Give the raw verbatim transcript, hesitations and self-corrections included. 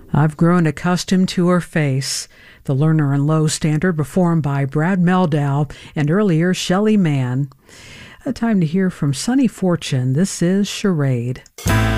I've grown accustomed to her face. The Lerner and Lowe standard performed by Brad Mehldau and earlier Shelly Manne. A time to hear from Sonny Fortune. This is Charade.